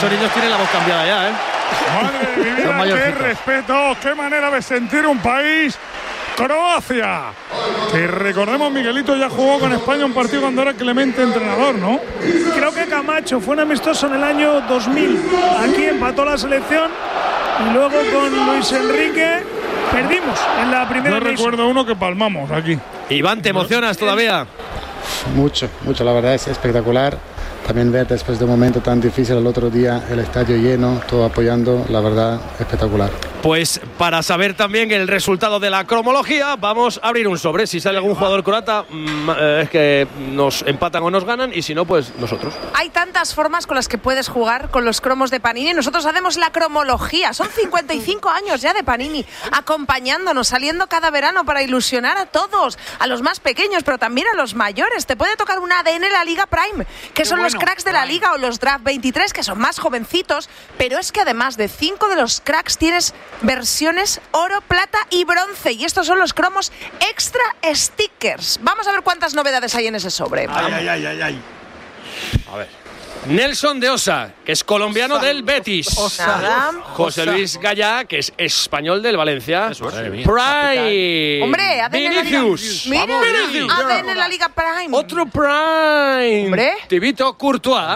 estos niños tienen la voz cambiada ya, ¿eh? Madre mía, qué respeto, qué manera de sentir un país. Croacia, que recordemos, Miguelito ya jugó con España un partido cuando era Clemente entrenador, ¿no? Creo que Camacho fue un amistoso en el año 2000. Aquí empató la selección y luego con Luis Enrique perdimos en la primera. Yo recuerdo uno que palmamos aquí. Iván, ¿te emocionas todavía? Mucho, la verdad es espectacular. También ver después de un momento tan difícil el otro día el estadio lleno, todo apoyando, la verdad, espectacular. Pues para saber también el resultado de la cromología, vamos a abrir un sobre. Si sale algún jugador croata, es que nos empatan o nos ganan, y si no, pues nosotros. Hay tantas formas con las que puedes jugar con los cromos de Panini. Nosotros hacemos la cromología. Son 55 años ya de Panini, acompañándonos, saliendo cada verano para ilusionar a todos, a los más pequeños, pero también a los mayores. Te puede tocar un ADN la Liga Prime, que son los cracks de la Liga, o los Draft 23, que son más jovencitos, pero es que además de 5 de los cracks tienes versiones oro, plata y bronce, y estos son los cromos extra stickers. Vamos a ver cuántas novedades hay en ese sobre. Ay. A ver. Nelson de Osa, que es colombiano del Betis. José Luis Gallá, que es español del Valencia. Prime. Hombre, ADN Vinicius. Mira, ADN en la Liga Prime. Otro Prime. Hombre. Tibito Courtois.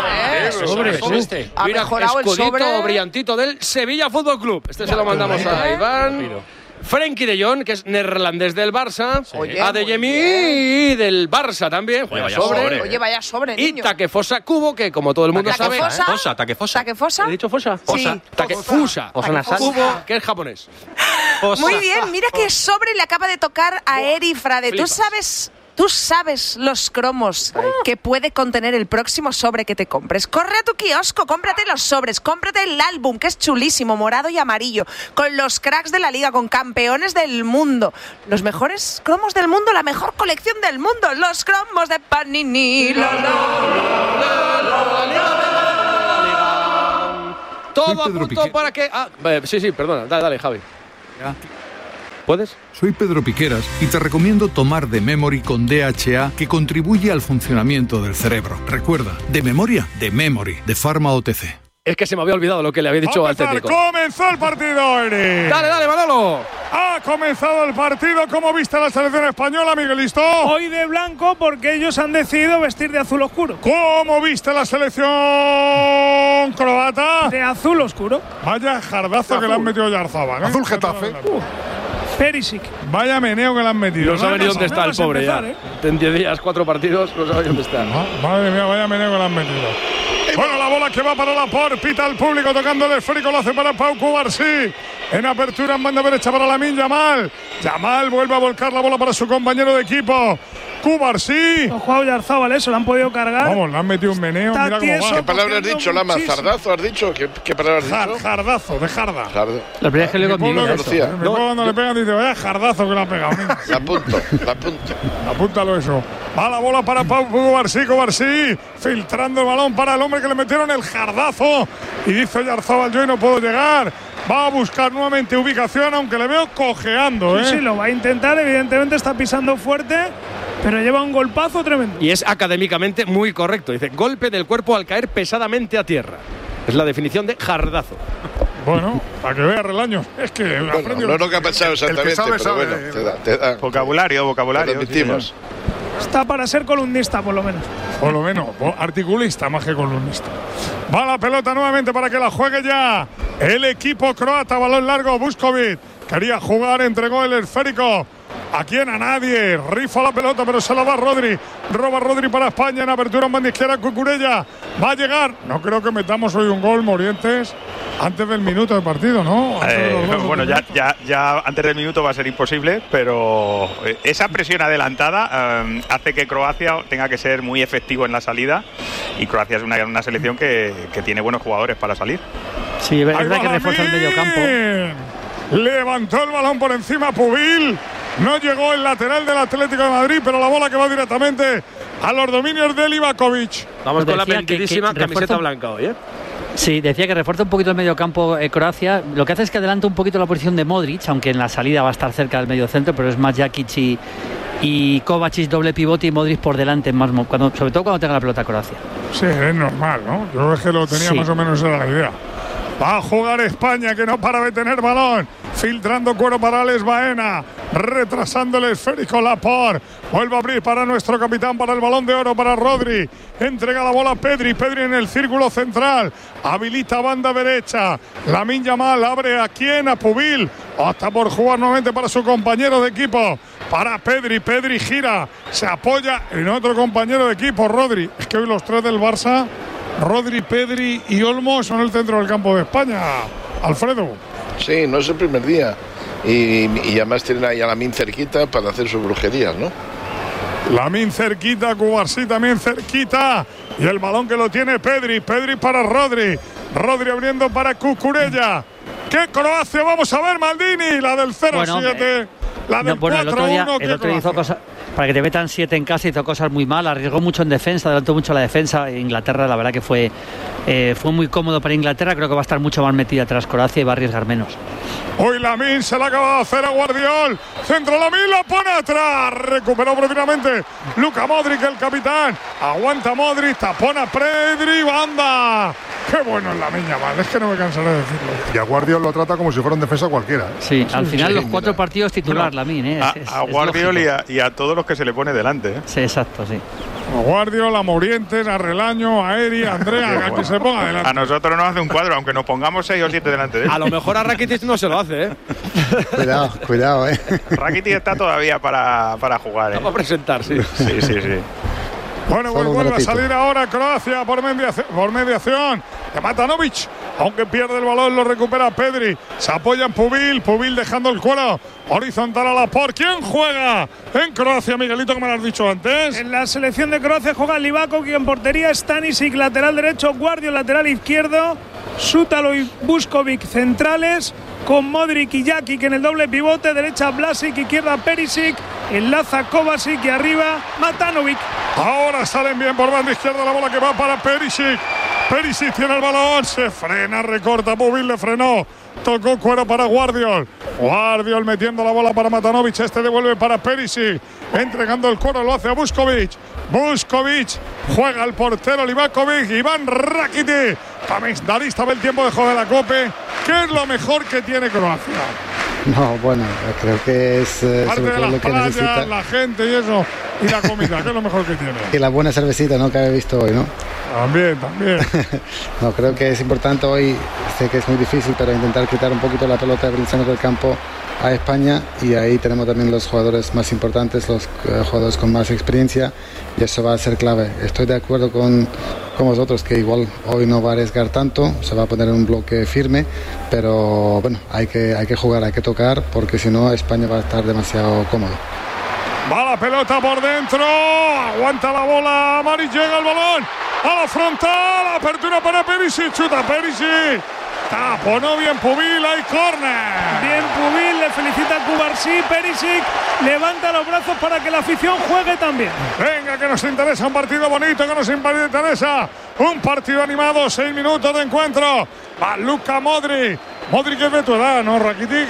Ha Mira, mejorado el sobre. escudito brillantito del Sevilla Fútbol Club. Este se lo mandamos a Iván. Frenkie de Jong, que es neerlandés del Barça. Adeyemi del Barça también. Oye, vaya sobre, y niño. Takefusa Kubo, que como todo el mundo sabe. ¿Takefusa? ¿He dicho Fosa? Sí. Takefusa. Kubo, que es japonés. Muy bien, mira qué sobre le acaba de tocar a Eri Frade. ¿Tú sabes los cromos que puede contener el próximo sobre que te compres? Corre a tu kiosco, cómprate los sobres, cómprate el álbum, que es chulísimo, morado y amarillo, con los cracks de la liga, con campeones del mundo, los mejores cromos del mundo, la mejor colección del mundo, los cromos de Panini. Todo a punto para que... sí, perdona, dale, Javi. ¿Puedes? Soy Pedro Piqueras y te recomiendo tomar The Memory con DHA, que contribuye al funcionamiento del cerebro. Recuerda, de memoria, The Memory, de Pharma OTC. Es que se me había olvidado lo que le había dicho al técnico. Comenzó el partido, Eri. Dale, Manolo. Ha comenzado el partido. ¿Cómo viste la selección española, Miguelito? Hoy de blanco, porque ellos han decidido vestir de azul oscuro. ¿Cómo viste la selección croata? De azul oscuro. Vaya jardazo que le han metido a Yarzábal, ¿eh? Azul Getafe. Perisic. Vaya meneo que le han metido. No sabe ni dónde está el pobre ya. En 10 días, 4 partidos, no sabe dónde está. Madre mía, vaya meneo que le han metido. Bueno, la bola que va para Laporte, pita al público tocando el esférico, lo hace para Pau Cubarsí. En apertura, en banda derecha para Lamine Yamal. Yamal vuelve a volcar la bola para su compañero de equipo, Cubarsí. No ha jugado Yarzábal, eso, le han podido cargar. Vamos, le han metido un meneo. Mira cómo va. ¿Qué palabra has dicho, Lama? ¿Zardazo has dicho? ¿Qué palabra has dicho? Jardazo, de jarda. La primera vez que le conocía. Cuando le pegan dice, vaya jardazo que le ha pegado. La apunto. Apúntalo eso. Va la bola para Pau Cubarsí, filtrando el balón para el hombre que le metieron el jardazo. Y dice Yarzábal, yo no puedo llegar. Va a buscar nuevamente ubicación, aunque le veo cojeando, ¿eh? Sí, lo va a intentar, evidentemente está pisando fuerte, pero lleva un golpazo tremendo. Y es académicamente muy correcto. Dice, golpe del cuerpo al caer pesadamente a tierra. Es la definición de jardazo. Bueno, para que vea Relaño. Es que no es lo que ha pensado exactamente, sabe, pero bueno, te da. Vocabulario. Lo admitimos. Está para ser columnista, por lo menos. Por lo menos, articulista más que columnista. Va la pelota nuevamente para que la juegue ya el equipo croata. Balón largo, Vuskovic. Quería jugar, entregó el esférico. ¿A quién? A nadie. Rifa la pelota, pero se la da Rodri. Roba Rodri para España. En apertura en banda izquierda, Cucurella. Va a llegar. No creo que metamos hoy un gol, Morientes, antes del minuto de partido, ¿no? Bueno, ya antes del minuto va a ser imposible, pero esa presión adelantada hace que Croacia tenga que ser muy efectivo en la salida. Y Croacia es una selección que tiene buenos jugadores para salir. Sí, es verdad que refuerza el medio campo. Levantó el balón por encima Pubil. No llegó el lateral del Atlético de Madrid, pero la bola que va directamente a los dominios de Livakovic. Vamos con la perdidísima camiseta blanca hoy, ¿eh? Sí, decía que refuerza un poquito el medio campo Croacia. Lo que hace es que adelanta un poquito la posición de Modric, aunque en la salida va a estar cerca del medio centro, pero es más Jakic y Kovacic doble pivote y Modric por delante, sobre todo cuando tenga la pelota Croacia. Sí, es normal, ¿no? Yo es que lo tenía más o menos en la idea. Va a jugar España, que no para de tener balón. Filtrando cuero para Alex Baena. Retrasando el esférico Laporte. Vuelve a abrir para nuestro capitán, para el Balón de Oro, para Rodri. Entrega la bola a Pedri. Pedri en el círculo central. Habilita banda derecha. Lamine Yamal abre a quién, a Pubil. Hasta por jugar nuevamente para su compañero de equipo. Para Pedri. Pedri gira. Se apoya en otro compañero de equipo, Rodri. Es que hoy los tres del Barça, Rodri, Pedri y Olmo, son el centro del campo de España. Alfredo. Sí, no es el primer día. Y además tienen ahí a Lamine cerquita para hacer sus brujerías, ¿no? Lamine cerquita, Cubarsí también cerquita. Y el balón que lo tiene Pedri. Pedri para Rodri. Rodri abriendo para Cucurella. ¿Qué Croacia vamos a ver, Maldini? La del 0-7. La del 4-1. El otro día hizo cosas. Para que te metan 7 en casa, hizo cosas muy mal, arriesgó mucho en defensa, adelantó mucho la defensa. Inglaterra, la verdad que fue muy cómodo para Inglaterra. Creo que va a estar mucho más metida atrás Croacia y va a arriesgar menos. Hoy Lamine se la acaba de hacer a Guardiol. Centro Lamine, la pone atrás. Recuperó rápidamente Luka Modric, el capitán. Aguanta Modric, tapona Pedri, banda. Qué bueno es Lamine Yamal, es que no me cansaré de decirlo. Y a Guardiol lo trata como si fuera un defensa cualquiera. Sí, al final los 4 partidos titular Lamine. A Guardiol y a todos los que se le pone delante. Sí, exacto, sí. A Guardiol, a Morientes, a Relaño, a Eri, a Andrea, a que se ponga delante. A nosotros nos hace un cuadro, aunque nos pongamos 6 o 7 delante de él. A lo mejor a Rakitic no se lo hace, ¿eh? Cuidado, Rakitic está todavía para jugar, ¿eh? Vamos a presentar, sí. Sí. Bueno, vuelve a salir ahora Croacia por mediación de Matanovic. Aunque pierde el balón, lo recupera Pedri. Se apoya en Pubil. Pubil dejando el cuero horizontal a Laporte. ¿Quién juega en Croacia, Miguelito, que me lo has dicho antes? En la selección de Croacia juega Livakovic en portería, Stanisic lateral derecho, Guardiol lateral izquierdo, Sútalo y Vuskovic centrales, con Modric y Jakic en el doble pivote, derecha Vlasic, izquierda Perisic, enlaza Kovacic y arriba Matanovic. Ahora salen bien por banda izquierda, la bola que va para Perisic. Perisic tiene el balón, se frena, recorta, Pubil le frenó. Tocó cuero para Guardiol. Guardiol metiendo la bola para Matanovic. Este devuelve para Perisic. Entregando el cuero, lo hace a Vuskovic. Vuskovic juega el portero Livakovic. Iván Rakitic. Comentarista ve el tiempo de juego de la Cope. ¿Qué es lo mejor que tiene Croacia? No, bueno, creo que es parte sobre de todo las lo que playas, necesita. la gente y eso. Y la comida, ¿qué es lo mejor que tiene? Y la buena cervecita, ¿no? Que había visto hoy, ¿no? También. No, creo que es importante hoy. Sé que es muy difícil, pero intentar quitar un poquito la pelota del centro del campo a España, y ahí tenemos también los jugadores más importantes, los jugadores con más experiencia, y eso va a ser clave. Estoy de acuerdo con vosotros que igual hoy no va a arriesgar tanto, se va a poner un bloque firme, pero bueno, hay que jugar, hay que tocar, porque si no España va a estar demasiado cómodo. Va la pelota por dentro, aguanta la bola, Mari, llega el balón a la frontal, apertura para Perisic, chuta Perisic. Taponó bien Pubil, hay córner. Bien Pubil, le felicita a Cubarsí. Perisic levanta los brazos para que la afición juegue también. Venga, que nos interesa un partido bonito, que nos interesa un partido animado, 6 minutos de encuentro. Va Luka Modric. Modric es de tu edad, ¿no, Rakitic?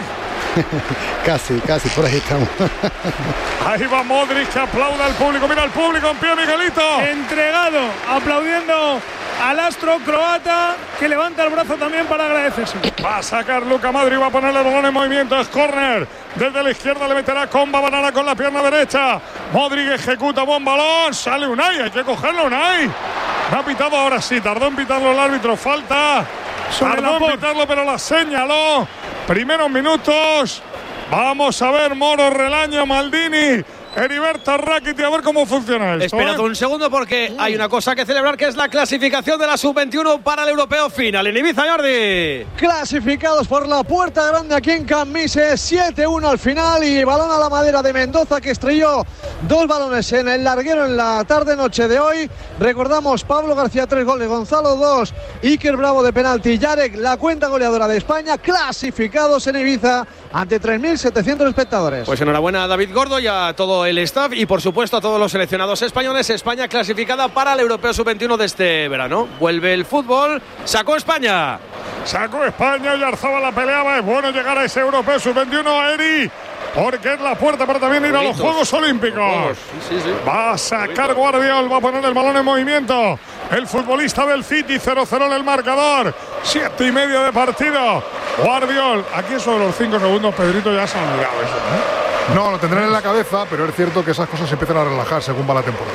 Casi, por ahí estamos. Ahí va Modric, que aplauda al público. Mira al público en pie, Miguelito. Entregado, aplaudiendo al astro croata, que levanta el brazo también para agradecerse. Va a sacar Luka Modric, va a poner el balón en movimiento, es córner. Desde la izquierda le meterá Comba Banana con la pierna derecha. Modric ejecuta buen balón, sale Unai, hay que cogerlo Unai. No ha pitado ahora sí, tardó en pitarlo el árbitro, falta. Tardó en pitarlo, pero la señaló. Primeros minutos. Vamos a ver Moro, Relaño, Maldini, Heriberto, Rakitic, a ver cómo funciona esto. Esperad un segundo, porque hay una cosa que celebrar, que es la clasificación de la Sub-21 para el Europeo Final en Ibiza, Jordi. Clasificados por la puerta grande aquí en Cambises, 7-1 al final, y balón a la madera de Mendoza, que estrelló 2 balones en el larguero en la tarde-noche de hoy. Recordamos, Pablo García 3 goles, Gonzalo 2, Iker Bravo de penalti, Yarek, la cuenta goleadora de España, clasificados en Ibiza ante 3.700 espectadores. Pues enhorabuena a David Gordo y a todo el staff, y por supuesto a todos los seleccionados españoles. España clasificada para el Europeo Sub-21 de este verano. Vuelve el fútbol, sacó España. Sacó España y Arzabal la peleaba. Es bueno llegar a ese Europeo Sub-21. Eri porque es la puerta para también ir a los Juegos Olímpicos. Sí. Va a sacar Guardiol, va a poner el balón en movimiento. El futbolista del City, 0-0 en el marcador. 7:30 de partido. Guardiol, aquí eso de los 5 segundos, Pedrito, ya se ha olvidado eso, ¿eh? No, lo tendrán en la cabeza, pero es cierto que esas cosas se empiezan a relajar según va la temporada.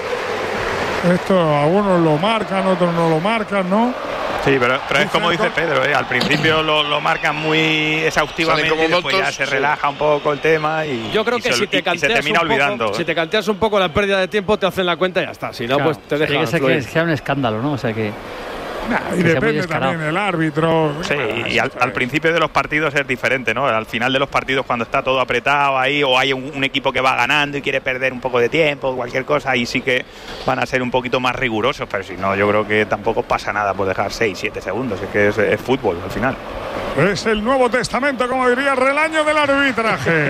Esto algunos lo marcan, otros no lo marcan, ¿no? Sí, pero es como dice Pedro, al principio lo marcan muy exhaustivamente y después ya se relaja un poco el tema y yo creo que si te termina olvidando. Si te canteas un poco la pérdida de tiempo, te hacen la cuenta y ya está. Si no, pues te dejan. Que sea un escándalo, ¿no? O sea que. Y depende también el árbitro. Sí, y al principio de los partidos es diferente, ¿no? Al final de los partidos, cuando está todo apretado ahí, o hay un equipo que va ganando y quiere perder un poco de tiempo, cualquier cosa, ahí sí que van a ser un poquito más rigurosos, pero si no, yo creo que tampoco pasa nada por dejar 6-7 segundos, es que es fútbol al final. Es el Nuevo Testamento, como diría Relaño, del arbitraje.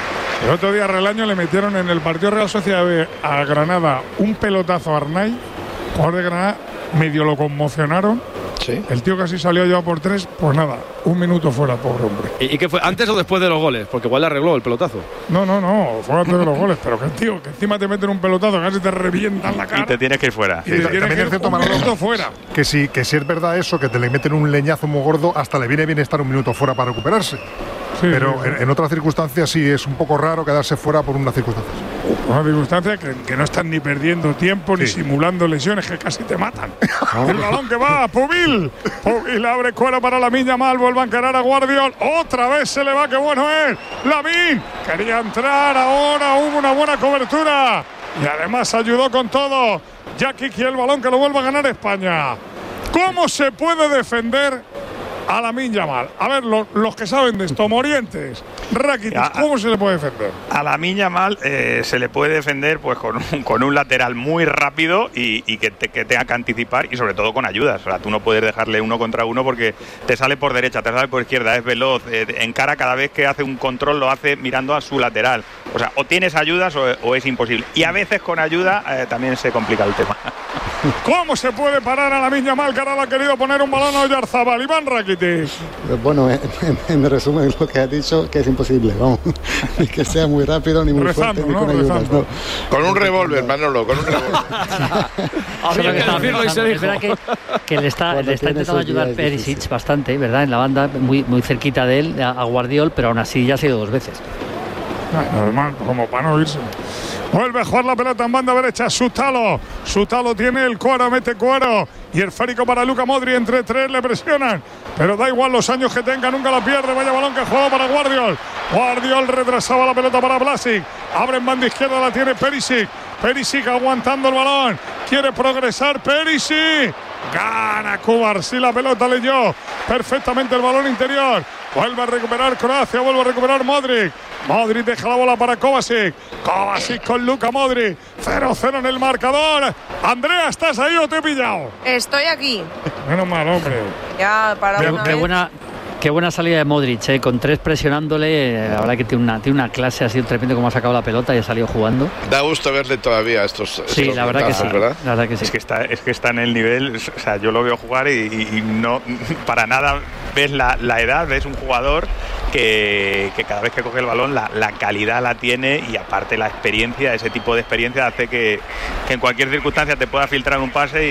El otro día Relaño le metieron en el partido Real Sociedad B a Granada un pelotazo a Arnaiz, jugador de Granada. Medio lo conmocionaron. Sí. El tío casi salió ya por 3. Pues nada, 1 minuto fuera, pobre hombre. ¿Y qué fue? ¿Antes o después de los goles? Porque igual le arregló el pelotazo. No, fue antes de los goles. Pero que tío, que encima te meten un pelotazo, casi te revientan la cara. Y te tienes que ir fuera. Y te tienes que ir un minuto fuera. Que si es verdad eso, que te le meten un leñazo muy gordo, hasta le viene bien estar 1 minuto fuera para recuperarse. Sí, pero en otras circunstancias sí es un poco raro quedarse fuera por unas circunstancias. Una circunstancia que no están ni perdiendo tiempo ni simulando lesiones, que casi te matan. El balón que va, Pubil abre cuero para Lamine Yamal, vuelve a encarar a Guardiol, otra vez se le va, qué bueno es Lamine, quería entrar, ahora hubo una buena cobertura y además ayudó con todo Jackie, y el balón que lo vuelve a ganar España. ¿Cómo se puede defender a Lamine Yamal? A ver, los que saben de esto, Morientes, Rakitic, ¿cómo se le puede defender? A Lamine Yamal se le puede defender pues con un lateral muy rápido y que tenga que anticipar, y sobre todo con ayudas. O sea, tú no puedes dejarle 1 contra 1 porque te sale por derecha, te sale por izquierda, es veloz, encara, cada vez que hace un control lo hace mirando a su lateral. O sea, o tienes ayudas o es imposible. Y a veces con ayuda también se complica el tema. ¿Cómo se puede parar a Lamine Yamal, que ahora ha querido poner un balón a Oyarzabal? Iván Rakitic. Bueno, en resumen lo que ha dicho, que es imposible, vamos. Ni que sea muy rápido, ni muy fuerte, ni con ayudas. No. Con un revólver, Manolo, con un revólver. Había que decirlo y se dijo. Es verdad que le está intentando ayudar Perisic bastante, ¿verdad? En la banda, muy cerquita de él, a Guardiol, pero aún así ya ha sido 2 veces. Normal, como para no irse. Vuelve a jugar la pelota en banda derecha. Sutalo tiene el cuero, mete cuero. Y el férico para Luka Modric, entre 3 le presionan. Pero da igual los años que tenga, nunca la pierde. Vaya balón que juega para Guardiol. Guardiol retrasaba la pelota para Blasic. Abre en banda izquierda, la tiene Perisic. Perisic aguantando el balón. Quiere progresar Perisic. Gana Cubarsí, la pelota leyó perfectamente el balón interior. Vuelve a recuperar Croacia, vuelve a recuperar Modric. Modric deja la bola para Kovacic. Kovacic con Luka Modric. 0-0 en el marcador. Andrea, ¿estás ahí o te he pillado? Estoy aquí. Menos mal, hombre. Ya, para una vez. Qué buena salida de Modric, con 3 presionándole. La verdad que tiene una clase así tremendo, como ha sacado la pelota y ha salido jugando. Da gusto verle todavía estos. Sí, la verdad que sí. ¿Verdad? La verdad que sí. Es que está en el nivel. O sea, yo lo veo jugar y no para nada ves la edad. Ves un jugador que cada vez que coge el balón la calidad la tiene, y aparte la experiencia, ese tipo de experiencia hace que en cualquier circunstancia te pueda filtrar un pase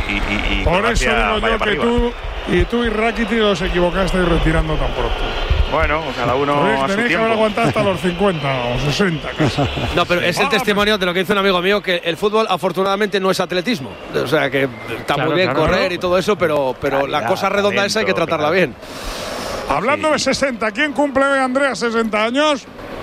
y por eso digo yo que tú y Rakitic os equivocasteis retirando tan pronto. Bueno, cada uno a su tiempo. Tenéis que haber aguantado hasta los 50 o 60 casi. No, pero es el testimonio de lo que dice un amigo mío, que el fútbol afortunadamente no es atletismo. O sea, que está muy bien correr y todo eso, pero la cosa redonda esa hay que tratarla bien. Hablando de 60, ¿quién cumple, Andrea, 60 años?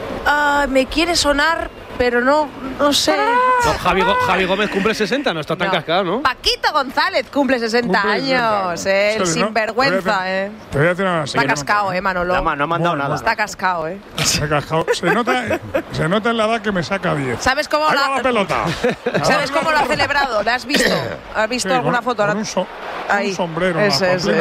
Me quiere sonar, pero no sé. No, Javi Gómez cumple 60, no está tan cascado, ¿no? Paquito González cumple 60 años, el sinvergüenza, Te voy a decir una Está cascado, Manolo. No ha mandado nada. Está cascado, Está cascado. Se nota en la edad que me saca 10. ¿Sabes cómo la pelota? ¿Sabes cómo lo ha celebrado? ¿La has visto? ¿Has visto alguna foto? Con un sombrero. Ese. Sí.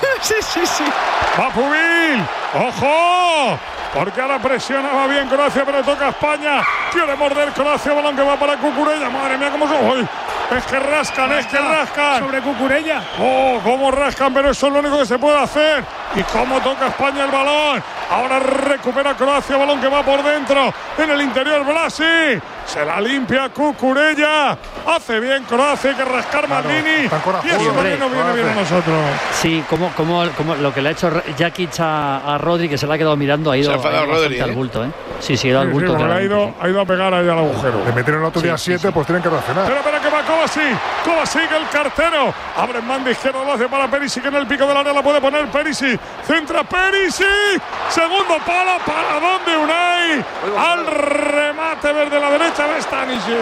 ¡Va Pubil! ¡Ojo! Porque ahora presionaba bien Croacia, pero toca a España. Quiere morder Croacia, balón que va para Cucurella. Madre mía, cómo son hoy. Es que rascan. Sobre Cucurella. Oh, cómo rascan, pero eso es lo único que se puede hacer. Y cómo toca España el balón. Ahora recupera Croacia, balón que va por dentro. En el interior Blasi. Se la limpia Cucurella. Hace bien Croacia, hay que rascar Maldini. Y eso también nos viene bien a nosotros. Sí, como lo que le ha hecho Jakic a Rodri, que se le ha quedado mirando, ha ido bastante al bulto, ¿eh? Sí, ha ido al bulto. Ha ido a pegar ahí al agujero. Le metieron el otro día 7, pues tienen que reaccionar. Espera que va Kovacic, el cartero. Abre en banda izquierda, lo hace para Perisic, en el pico del área la puede poner Perisic. Centra Perisic. Segundo palo, para dónde Unai. Al remate desde la derecha de Stanisic.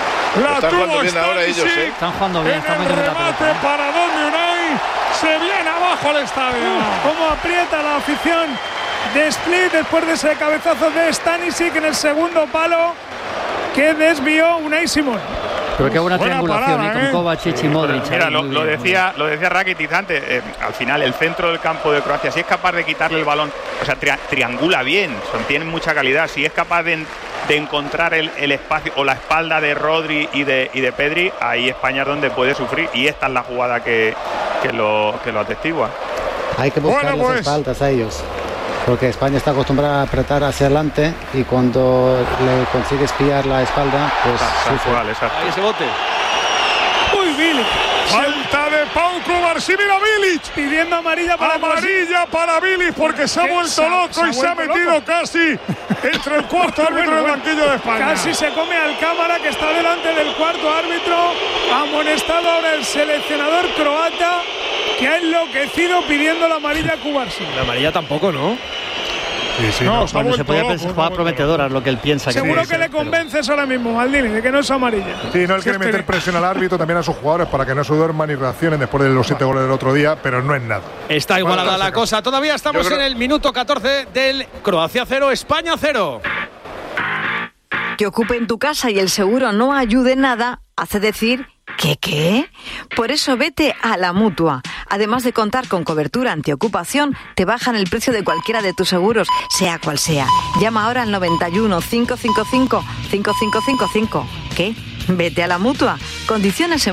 La tuvo Stanisic. Están jugando bien. En el remate para dónde Unai. Se viene abajo el estadio. Cómo aprieta la afición de Split después de ese cabezazo de Stanisic en el segundo palo que desvió Unai Simón. Pero qué buena triangulación con Kovacic y Modric. Mira, lo decía Rakitic antes. Al final, el centro del campo de Croacia, si es capaz de quitarle el balón, o sea, triangula bien, tiene mucha calidad. Si es capaz de encontrar el espacio o la espalda de Rodri y de Pedri, ahí España es donde puede sufrir. Y esta es la jugada que lo atestigua. Hay que buscar las espaldas a ellos, porque España está acostumbrada a apretar hacia adelante y cuando le consigues pillar la espalda, pues ahí ese bote. Uy, Bilic. Falta de Pau Kubarsi, mira Bilic pidiendo amarilla para Bilic porque se ha vuelto loco y se ha metido casi entre el cuarto árbitro del banquillo de España. Casi se come al cámara que está delante del cuarto árbitro. Amonestado ahora el seleccionador croata, que ha enloquecido pidiendo la amarilla a Kubarsi. La amarilla tampoco, ¿no? Sí, cuando se podía pensar jugada prometedora, es lo que él piensa. Seguro que le convences ahora mismo, Maldini, de que no es amarilla. Sí, él quiere meter presión al árbitro, también a sus jugadores, para que no se duerman y reaccionen después de los 7 goles del otro día, pero no es nada. Está igualada la cosa. Todavía estamos en el minuto 14 del Croacia 0, España 0. Que ocupen tu casa y el seguro no ayude en nada, hace decir ¿Qué? Por eso vete a La Mutua. Además de contar con cobertura antiocupación, te bajan el precio de cualquiera de tus seguros, sea cual sea. Llama ahora al 91 555 5555. ¿Qué? Vete a La Mutua. Condiciones en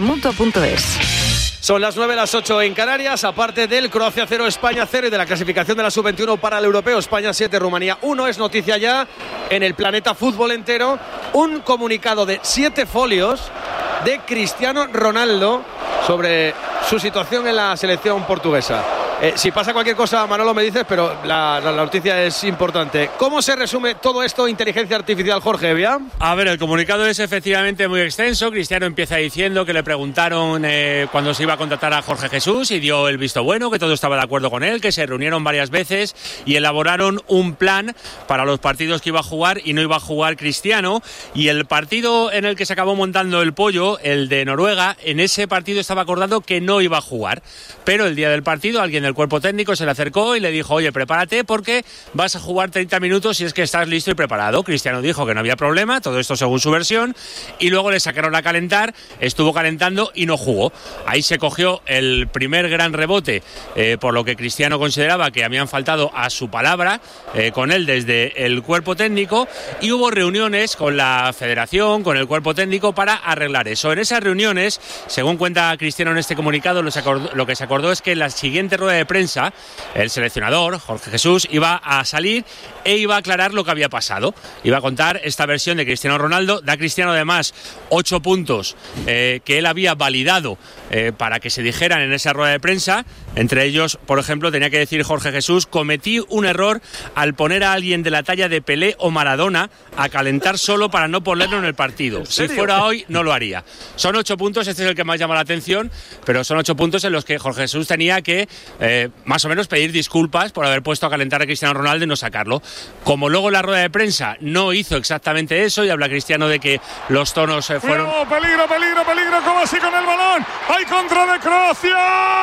Mutua.es. Son las 9, las 8 en Canarias. Aparte del Croacia 0, España 0 y de la clasificación de la Sub-21 para el Europeo, España 7, Rumanía 1. Es noticia ya en el planeta fútbol entero. Un comunicado de 7 folios de Cristiano Ronaldo sobre su situación en la selección portuguesa. Si pasa cualquier cosa, Manolo, me dices, pero la noticia es importante. ¿Cómo se resume todo esto, inteligencia artificial, Jorge Evia? A ver, el comunicado es efectivamente muy extenso. Cristiano empieza diciendo que le preguntaron cuando se iba a contratar a Jorge Jesús y dio el visto bueno, que todo estaba de acuerdo con él, que se reunieron varias veces y elaboraron un plan para los partidos que iba a jugar y no iba a jugar Cristiano. Y el partido en el que se acabó montando el pollo, el de Noruega, en ese partido estaba acordado que no iba a jugar. Pero el día del partido alguien del cuerpo técnico se le acercó y le dijo: oye, prepárate porque vas a jugar 30 minutos si es que estás listo y preparado. Cristiano dijo que no había problema, todo esto según su versión, y luego le sacaron a calentar, estuvo calentando y no jugó. Ahí se cogió el primer gran rebote, por lo que Cristiano consideraba que habían faltado a su palabra con él desde el cuerpo técnico, y hubo reuniones con la federación, con el cuerpo técnico para arreglar eso. En esas reuniones, según cuenta Cristiano en este comunicado, lo que se acordó es que en la siguiente rueda de prensa el seleccionador, Jorge Jesús, iba a salir e iba a aclarar lo que había pasado. Iba a contar esta versión de Cristiano Ronaldo. Da Cristiano además 8 puntos que él había validado para que se dijeran en esa rueda de prensa. Entre ellos, por ejemplo, tenía que decir Jorge Jesús: cometí un error al poner a alguien de la talla de Pelé o Maradona a calentar solo para no ponerlo en el partido. Si fuera hoy, no lo haría. Son 8 puntos, este es el que más llama la atención, pero son 8 puntos en los que Jorge Jesús tenía que más o menos pedir disculpas por haber puesto a calentar a Cristiano Ronaldo y no sacarlo. Como luego la rueda de prensa no hizo exactamente eso y habla Cristiano de que los tonos fueron... ¡Peligro! ¿Cómo así con el balón? ¡Hay contra de Croacia!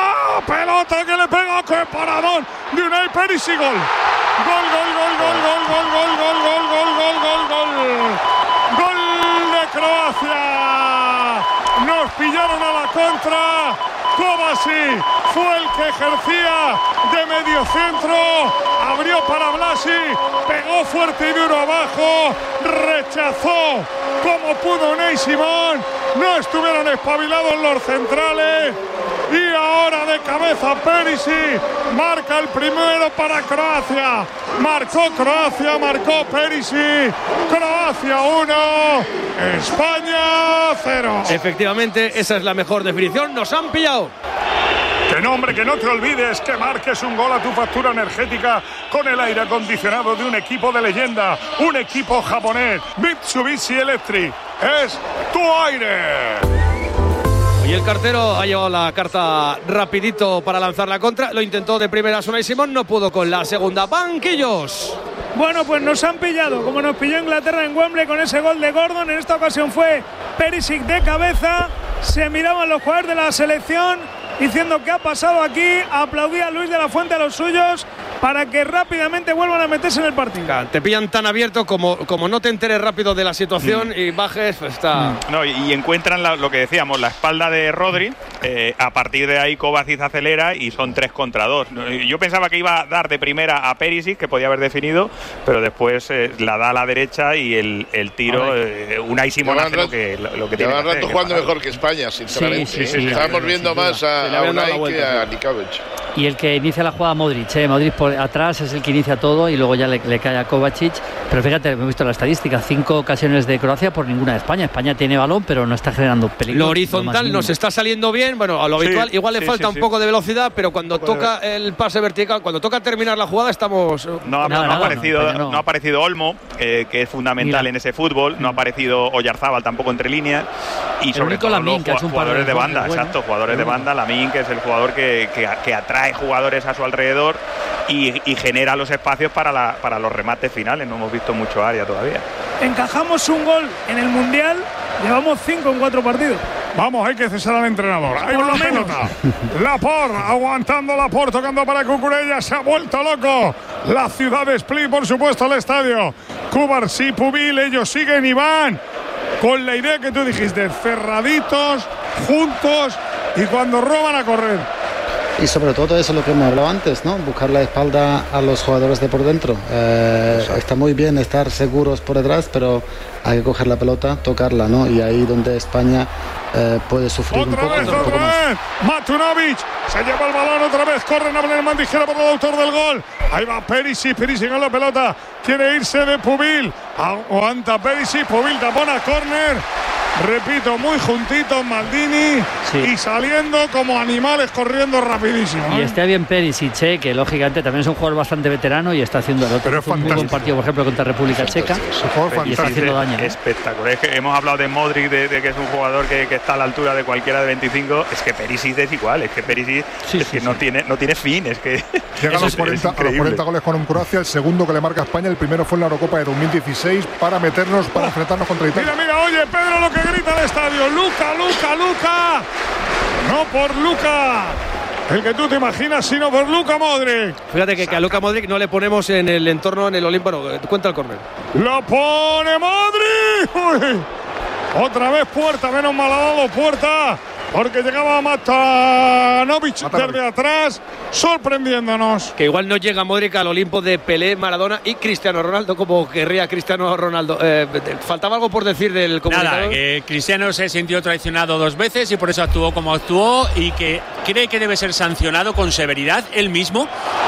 ¡Pelota que le pega! ¡Qué paradón! De Unai Perisic. ¡Gol! ¡Gol de Croacia! Nos pillaron a la contra. Kovacic fue el que ejercía de medio centro, abrió para Blasi, pegó fuerte y duro abajo, rechazó como pudo Unai Simón, no estuvieron espabilados los centrales y ahora de cabeza Perisic marca el primero para Croacia. Marcó Croacia, marcó Perisic. Croacia 1, España 0. Efectivamente, esa es la mejor definición. Nos han pillado. Que no, hombre, que no te olvides que marques un gol a tu factura energética con el aire acondicionado de un equipo de leyenda, un equipo japonés, Mitsubishi Electric. Es tu aire. Y el cartero ha llevado la carta rapidito para lanzar la contra. Lo intentó de primera Unai Simón, no pudo con la segunda. Banquillos. Bueno, pues nos han pillado, como nos pilló Inglaterra en Wembley con ese gol de Gordon. En esta ocasión fue Perisic de cabeza. Se miraban los jugadores de la selección diciendo qué ha pasado aquí. Aplaudía a Luis de la Fuente a los suyos para que rápidamente vuelvan a meterse en el partido. Te pillan tan abierto como no te enteres rápido de la situación y bajes, pues está... No, y encuentran lo que decíamos, la espalda de Rodri. A partir de ahí Kovacic acelera y son 3 contra 2. Yo pensaba que iba a dar de primera a Perisic, que podía haber definido, pero después la da a la derecha y el tiro, Unai Simón hace lo que tiene que hacer. Rato jugando mejor que España, sinceramente. Sí, Estamos viendo más a Unai que a Nikovic. Y el que inicia la jugada Modric, Modric por atrás es el que inicia todo y luego ya le cae a Kovacic. Pero fíjate, hemos visto la estadística, 5 ocasiones de Croacia por ninguna de España. España tiene balón, pero no está generando peligro. Lo horizontal nos está saliendo bien, bueno, a lo habitual, igual le falta un poco de velocidad, pero cuando toca el pase vertical, cuando toca terminar la jugada, estamos... No ha aparecido Olmo, que es fundamental en ese fútbol, no ha aparecido Oyarzábal tampoco entre líneas, y sobre todo Lamine, los jugadores de banda, jugadores de banda, Lamine, que es el jugador que atrae jugadores a su alrededor y genera los espacios para los remates finales. No hemos visto mucho área todavía. Encajamos un gol en el Mundial, llevamos 5 en 4 partidos. Vamos, hay que cesar al entrenador. Ahí va la pelota. Laporte, aguantando Laporte, tocando para Cucurella. Se ha vuelto loco la ciudad de Split, por supuesto, el estadio. Cubarsí, Pubil, ellos siguen y van con la idea que tú dijiste, cerraditos, juntos y cuando roban a correr. Y sobre todo eso es lo que hemos hablado antes, ¿no? Buscar la espalda a los jugadores de por dentro. Está muy bien estar seguros por detrás, pero hay que coger la pelota, tocarla, ¿no? Y ahí donde España puede sufrir un poco más. Matunovic se lleva el balón otra vez, corre Nablelman, dijera por el autor del gol. Ahí va Perisic con la pelota, quiere irse de Pubil, aguanta Perisic, Pubil tapona, córner. Repito, muy juntitos Maldini y saliendo como animales corriendo rapidísimo. Y está bien Perisic, que lógicamente también es un jugador bastante veterano y está haciendo un muy buen partido, por ejemplo, contra República Checa. Y está haciendo daño. Espectacular. Es que hemos hablado de Modric, de que es un jugador que está a la altura de cualquiera de 25. Es que Perisic es igual. Es que Perisic no tiene fin. Es que llega a los 40 goles con Croacia. El segundo que le marca a España, el primero fue en la Eurocopa de 2016 para enfrentarnos contra Italia. Mira, oye, Pedro, lo que grita el estadio. Luka. No por Luka, el que tú te imaginas, sino por Luka Modric. Fíjate que a Luka Modric no le ponemos en el entorno, en el Olímpico. Cuenta el córner. Lo pone Modric. Uy. Otra vez Puerta, menos mal ha dado Puerta, porque llegaba Matanovic desde atrás, sorprendiéndonos. Que igual no llega Modric al Olimpo de Pelé, Maradona y Cristiano Ronaldo, como querría Cristiano Ronaldo. ¿Faltaba algo por decir del comunicador? Nada, que Cristiano se sintió traicionado 2 veces y por eso actuó como actuó y que cree que debe ser sancionado con severidad él mismo.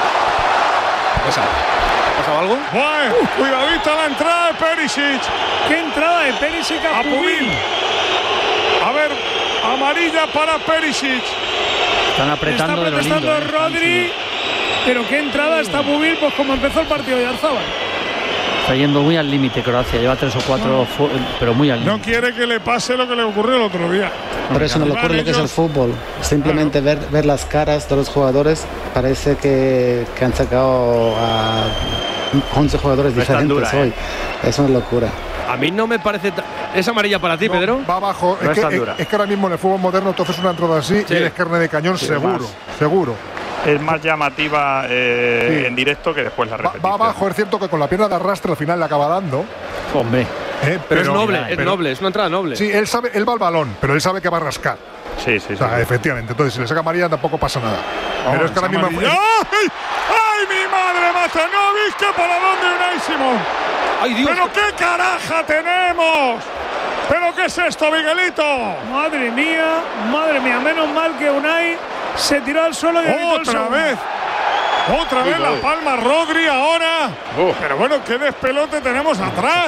¿Ha pasado algo? Bueno, cuidadita la entrada de Perisic. ¿Qué entrada de Perisic a Pubil? A ver, amarilla para Perisic. Están apretando Rodri, pero qué entrada está Pubil, pues como empezó el partido de Oyarzábal. Está yendo muy al límite Croacia, lleva 3 o 4, pero muy al límite. No quiere que le pase lo que le ocurrió el otro día. Por eso no le ocurre lo que es el fútbol. Simplemente ver las caras de los jugadores, parece que han sacado a 11 jugadores diferentes hoy. Es una locura. A mí no me parece... ¿Es amarilla para ti, Pedro? Va abajo. No es que ahora mismo en el fútbol moderno tú haces una entrada así y eres carne de cañón, seguro. Es más llamativa en directo que después la repetición. Va abajo, es cierto que con la pierna de arrastre al final le acaba dando. Hombre. Pero es noble, es una entrada noble. Sí, él va al balón, pero él sabe que va a rascar. Sí. O sea, efectivamente. Entonces, si le saca amarilla tampoco pasa nada. Pero es que ahora mismo... ¡Ay, mi madre, Matanovic! ¡Qué para dónde Unai Simón! ¡Ay, Dios! ¡Pero qué caraja tenemos! ¿Pero qué es esto, Miguelito? Madre mía, menos mal que Unai se tiró al suelo y otra vez. Otra vez la palma Rodri ahora. Pero bueno, qué despelote tenemos atrás.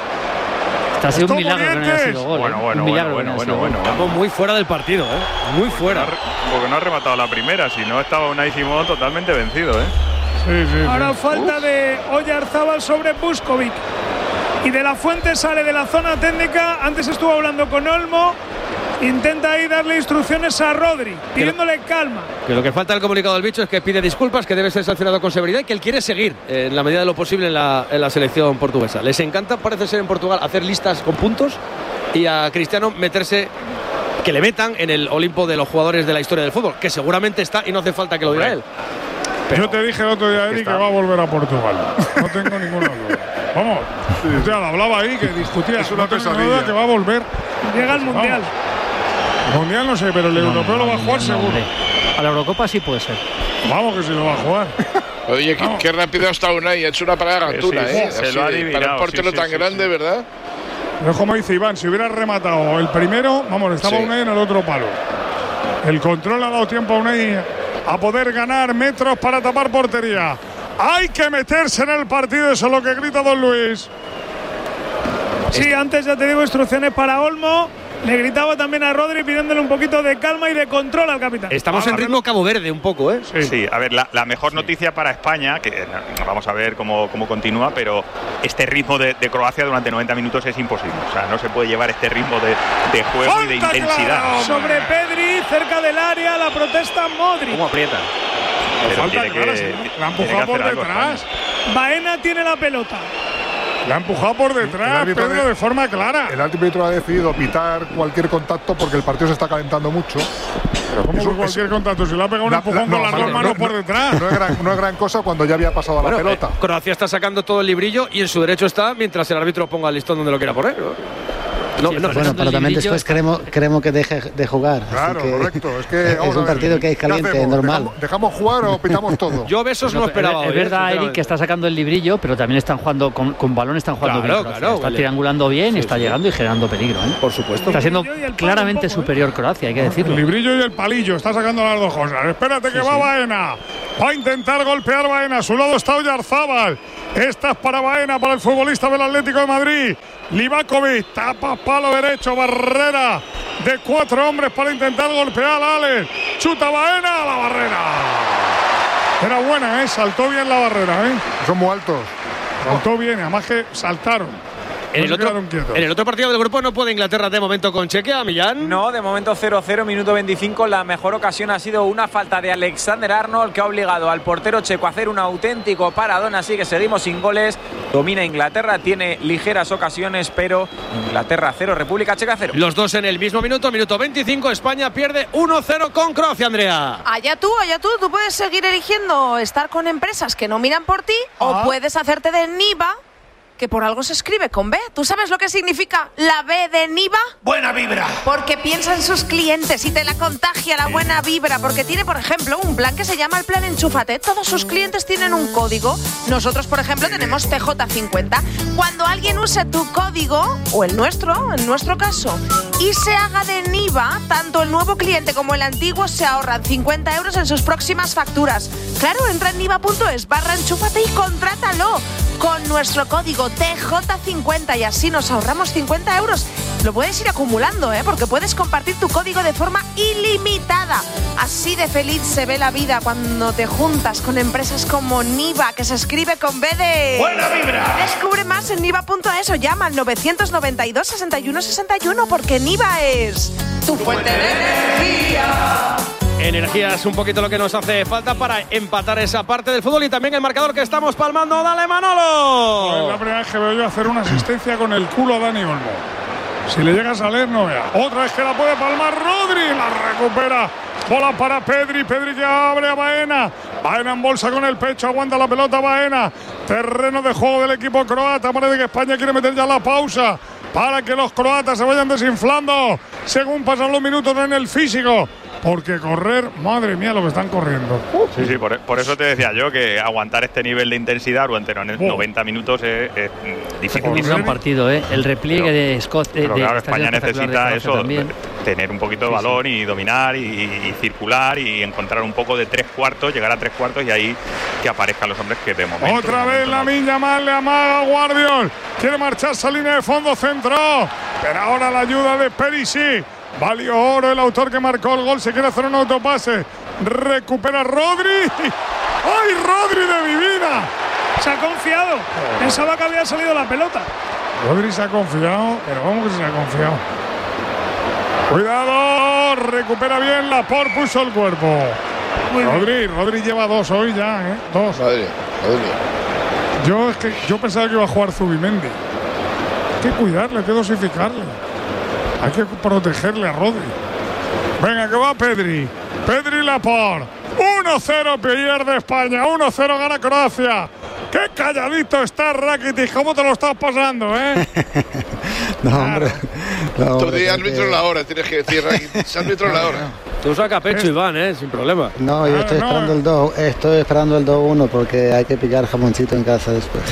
Ha sido un milagro que no haya sido gol. Bueno. Estamos muy fuera del partido, muy fuera. Porque no ha rematado la primera, si no estaba Unai Simón totalmente vencido, Sí. Ahora falta de Oyarzábal sobre Buskovic. Y De La Fuente sale de la zona técnica. Antes estuvo hablando con Olmo. Intenta ahí darle instrucciones a Rodri, pidiéndole calma. Que lo que falta del comunicado del bicho es que pide disculpas, que debe ser sancionado con severidad y que él quiere seguir en la medida de lo posible en la selección portuguesa. Les encanta, parece ser en Portugal, hacer listas con puntos y a Cristiano meterse, que le metan en el Olimpo de los jugadores de la historia del fútbol, que seguramente está y no hace falta que lo diga él. Pero yo te dije el otro día, Eric, que va a volver a Portugal. No tengo ninguna duda. Vamos, ya lo hablaba ahí, que discutía. Es una pesadilla que va a volver. Llega al Mundial. El Mundial no sé, pero el europeo lo va a jugar seguro. A la Eurocopa sí puede ser. Vamos, que sí lo va a jugar. Oye, qué rápido está Unai. Ha hecho una parada gantuna, Se lo ha adivinado. Para un portero tan grande, ¿verdad? Pero es como dice Iván, si hubiera rematado el primero, vamos, estaba Unai en el otro palo. El control ha dado tiempo a Unai a poder ganar metros para tapar portería. Hay que meterse en el partido, eso es lo que grita don Luis. Sí, antes ya te digo, instrucciones para Olmo. Le gritaba también a Rodri pidiéndole un poquito de calma y de control al capitán. Estamos en ritmo Cabo Verde un poco, Sí, a ver, la mejor noticia para España, que vamos a ver cómo continúa, pero este ritmo de Croacia durante 90 minutos es imposible. O sea, no se puede llevar este ritmo de juego y de intensidad. Claro. Sobre Pedri, cerca del área, la protesta Modric. ¿Cómo aprieta? Pero falta clara, la ha empujado por detrás. Baena tiene la pelota. La ha empujado por detrás, Pedro, de forma clara. El árbitro ha decidido pitar cualquier contacto porque el partido se está calentando mucho. Pero ¿cómo que cualquier contacto? Si le ha pegado un empujón con las dos manos por detrás. No es gran cosa cuando ya había pasado la pelota. Croacia está sacando todo el librillo y en su derecho está mientras el árbitro ponga el listón donde lo quiera poner. Bueno, pero también después queremos que deje de jugar. Claro, así que correcto. Es que es un partido que es caliente, normal. ¿Dejamos jugar o pitamos todo? Yo besos no esperaba. Es verdad, Eric, que está sacando el librillo, pero también están jugando con balón, están jugando bien. Está triangulando bien y está llegando y generando peligro. Por supuesto. Está siendo claramente superior Croacia, hay que decirlo. El librillo y el palillo, está sacando las dos cosas. Espérate que va Baena. Va a intentar golpear Baena. A su lado está Oyarzábal. Esta es para Baena, para el futbolista del Atlético de Madrid. Livakovic, tapa palo derecho, barrera de 4 hombres para intentar golpear a Alex. Chuta Baena a la barrera. Era buena, saltó bien la barrera. Son muy altos. Saltó bien, además que saltaron. En el otro partido del grupo no puede Inglaterra de momento con Chequia, Millán. No, de momento 0-0, minuto 25. La mejor ocasión ha sido una falta de Alexander-Arnold que ha obligado al portero checo a hacer un auténtico paradón. Así que seguimos sin goles. Domina Inglaterra, tiene ligeras ocasiones, pero Inglaterra 0, República Checa 0. Los dos en el mismo minuto 25. España pierde 1-0 con Croacia, Andrea. Allá tú. Tú puedes seguir eligiendo estar con empresas que no miran por ti o puedes hacerte de Niva, que por algo se escribe con B. ¿Tú sabes lo que significa la B de Niva? Buena vibra. Porque piensa en sus clientes y te la contagia la buena vibra. Porque tiene, por ejemplo, un plan que se llama el plan Enchúfate. Todos sus clientes tienen un código. Nosotros, por ejemplo, tenemos TJ50. Cuando alguien use tu código, o el nuestro, en nuestro caso, y se haga de Niva, tanto el nuevo cliente como el antiguo se ahorran 50 euros en sus próximas facturas. Claro, entra en niva.es/enchúfate y contrátalo con nuestro código TJ50 y así nos ahorramos 50 euros. Lo puedes ir acumulando, porque puedes compartir tu código de forma ilimitada. Así de feliz se ve la vida cuando te juntas con empresas como Niva, que se escribe con B de... ¡Buena vibra! Descubre más en niva.es o llama al 992 61 61 porque Niva es tu fuente de energía. Energía es un poquito lo que nos hace falta para empatar esa parte del fútbol y también el marcador que estamos palmando. ¡Dale, Manolo! Es la primera vez que veo yo hacer una asistencia con el culo a Dani Olmo. Si le llegas a leer, no vea. Otra vez que la puede palmar Rodri. La recupera. Bola para Pedri. Pedri que abre a Baena. Baena en bolsa con el pecho. Aguanta la pelota Baena. Terreno de juego del equipo croata. Parece que España quiere meter ya la pausa para que los croatas se vayan desinflando según pasan los minutos en el físico. Porque correr, madre mía, lo que están corriendo. Sí, por eso te decía yo que aguantar este nivel de intensidad durante 90 minutos es difícil. Es un partido, El repliegue de Scott. Pero claro, España necesita eso. tener un poquito de balón y dominar y circular y encontrar un poco de 3/4, llegar a 3/4 y ahí que aparezcan los hombres que de momento. Otra vez Lamine Yamal le amaga a Guardiol. Quiere marcharse a línea de fondo, centró. Pero ahora la ayuda de Perisic. Valió oro el autor que marcó el gol. Se quiere hacer un autopase. Recupera Rodri. ¡Ay, Rodri de mi vida! Se ha confiado. Pensaba que había salido la pelota. Rodri se ha confiado, pero vamos que se ha confiado. Cuidado, recupera bien, Laporte puso el cuerpo. Rodri lleva 2 hoy ya, 2. Madre. Yo pensaba que iba a jugar Zubimendi. Hay que cuidarle, hay que dosificarle. Hay que protegerle a Rodri. Venga, que va Pedri. Pedri Laporte. 1-0 pierde España, 1-0 gana Croacia. ¡Qué calladito está Rakitic! ¿Cómo te lo estás pasando, No, hombre. Tú di árbitro la hora, tienes que decir Rakitic, árbitro la hora. Tú saca pecho, Iván, sin problema. No, yo estoy esperando el 2-1 porque hay que picar jamoncito en casa después.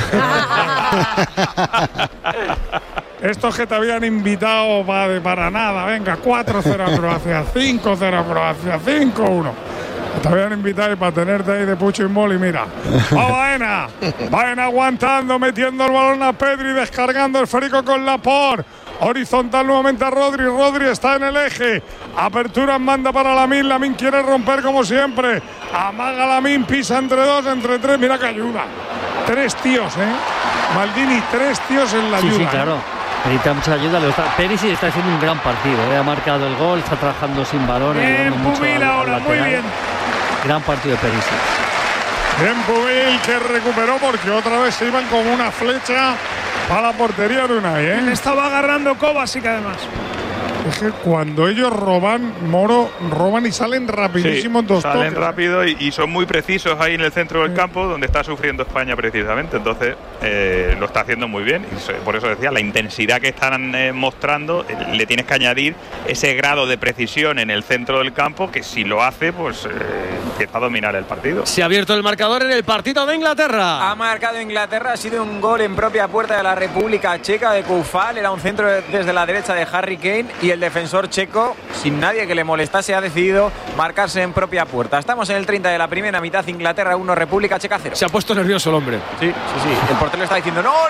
Estos que te habían invitado para nada. Venga, 4-0 a Croacia, 5-0 a Croacia, 5-1. Te habían invitado para tenerte ahí de pucho y moli, mira. ¡Va Baena! Baena aguantando, metiendo el balón a Pedri, descargando el esférico con Laporte. Horizontal nuevamente a Rodri. Rodri está en el eje. Apertura en banda para Lamine. Lamine quiere romper como siempre. Amaga Lamine, pisa entre 2, entre 3. Mira que ayuda. 3 tíos, Maldini, 3 tíos en la ayuda. Sí, claro. Necesita mucha ayuda. Perisic está haciendo un gran partido. Ha marcado el gol, está trabajando sin balón. Bien, Pubil ahora, muy bien. Gran partido de Perisic. Bien, Pubil, que recuperó porque otra vez se iban como una flecha a la portería de Unai, Le estaba agarrando Kovacic además. Es que cuando ellos roban, Moro, roban y salen rapidísimos, dos toques. Salen rápido y son muy precisos ahí en el centro del campo, donde está sufriendo España precisamente. Entonces lo está haciendo muy bien. Y por eso decía, la intensidad que están mostrando, le tienes que añadir ese grado de precisión en el centro del campo, que si lo hace, pues empieza a dominar el partido. Se ha abierto el marcador en el partido de Inglaterra. Ha marcado Inglaterra, ha sido un gol en propia puerta de la República Checa de Koufal. Era un centro desde la derecha de Harry Kane y el defensor checo, sin nadie que le molestase, ha decidido marcarse en propia puerta. Estamos en el 30 de la primera mitad, Inglaterra 1, República Checa 0. Se ha puesto nervioso el hombre. Sí. El portero está diciendo no.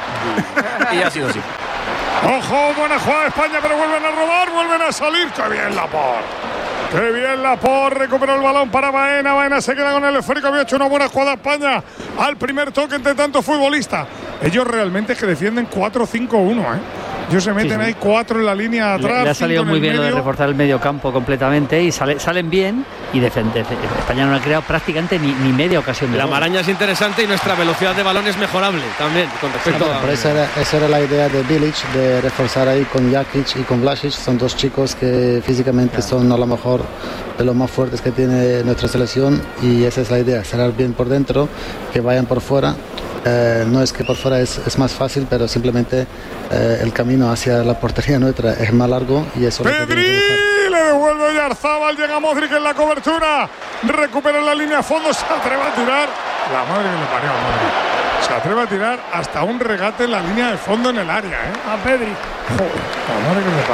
Y ha sido así. Ojo, buena jugada de España, pero vuelven a robar, vuelven a salir. ¡Qué bien Laporte! ¡Qué bien Laporte! Recuperó el balón para Baena. Baena se queda con el esférico. Había hecho una buena jugada España al primer toque entre tantos futbolistas. Ellos realmente es que defienden 4-5-1, Ellos se meten ahí 4 en la línea atrás. Le ha salido muy bien lo de reforzar el medio campo completamente y salen bien y defienden. España no ha creado prácticamente ni media ocasión de La gol. maraña es interesante y nuestra velocidad de balón es mejorable también con respecto a... Pero esa era la idea de Bilic, de reforzar ahí con Jakic y con Vlasic. Son dos chicos que físicamente son a lo mejor de los más fuertes que tiene nuestra selección y esa es la idea, cerrar bien por dentro, que vayan por fuera. No es que por fuera es más fácil, pero simplemente el camino hacia la portería nuestra es más largo y eso Pedri le devuelve Oyarzábal, llega Modric en la cobertura, recupera la línea a fondo, se atreve a tirar, la madre que le parió a Modric, se atreve a tirar hasta un regate en la línea de fondo en el área, a Pedri. Joder, la madre que le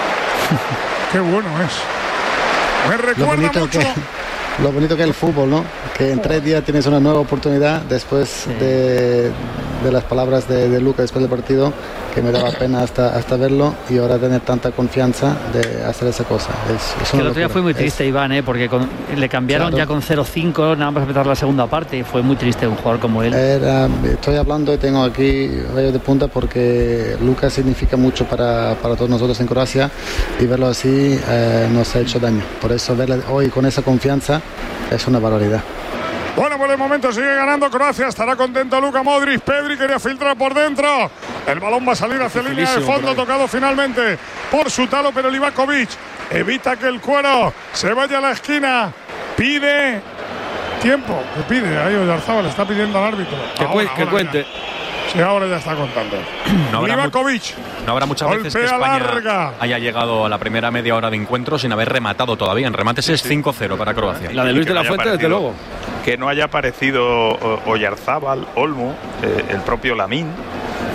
parió. Qué bueno es. Me recuerda mucho. Lo bonito que es el fútbol, ¿no? Que en 3 días tienes una nueva oportunidad después de las palabras de Luca después del partido, que me daba pena hasta verlo, y ahora tener tanta confianza de hacer esa cosa. El otro día fue muy triste, Iván, porque le cambiaron ya con 0-5, nada más empezar la segunda parte, y fue muy triste un jugador como él. Estoy hablando y tengo aquí rayos de punta porque Luca significa mucho para todos nosotros en Croacia, y verlo así nos ha hecho daño. Por eso verle hoy con esa confianza es una barbaridad. Bueno, por el momento sigue ganando Croacia. Estará contento Luka Modric. Pedri quería filtrar por dentro. El balón va a salir hacia la línea de fondo. Tocado finalmente por Sutalo, pero Livakovic evita que el cuero se vaya a la esquina. Pide tiempo. ¿Qué pide? Ahí Oyarzábal está pidiendo al árbitro. Que cuente. Sí, ahora ya está contando. Livakovic. No habrá muchas veces que España haya llegado a la primera media hora de encuentro sin haber rematado todavía. En remates es 5-0 para Croacia. La de Luis de la Fuente, desde luego. Que no haya aparecido Oyarzábal, Olmo, el propio Lamine.